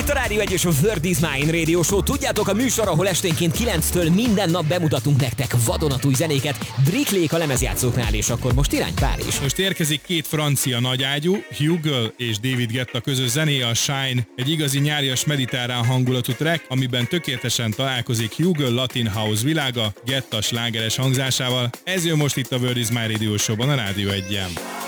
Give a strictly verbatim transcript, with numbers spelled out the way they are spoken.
a Rádió egy és a World is Mine Radio Show. Tudjátok, a műsor, ahol esténként kilenctől minden nap bemutatunk nektek vadonatúj zenéket. Driklék a lemezjátszóknál, és akkor most irány Párizs. Most érkezik két francia nagyágyú, Hugo és David Guetta közös zenéje, a Shine. Egy igazi nyárias mediterrán hangulatú track, amiben tökéletesen találkozik Hugo Latin House világa Guetta slágeres hangzásával. Ez jön most itt a World is Mine Radio Show-ban a Rádió egyen.